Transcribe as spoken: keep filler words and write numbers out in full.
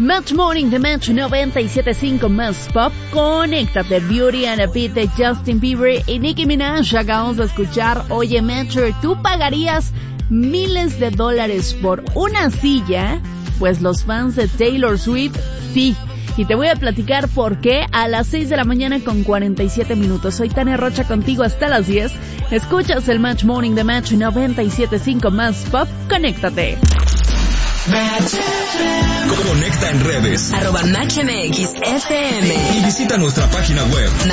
Match Morning de Match noventa y siete punto cinco más pop. Conéctate, Beauty and a Beat de Justin Bieber y Nicki Minaj. Acabamos de escuchar. Oye, Matcher, ¿tú pagarías miles de dólares por una silla? Pues los fans de Taylor Swift, sí. Y te voy a platicar por qué a las seis de la mañana con cuarenta y siete minutos. Soy Tania Rocha contigo hasta las diez. Escuchas el Match Morning de Match noventa y siete punto cinco más pop. Conéctate. Match. Conecta en redes. Arroba Match M X F M. Y visita nuestra página web.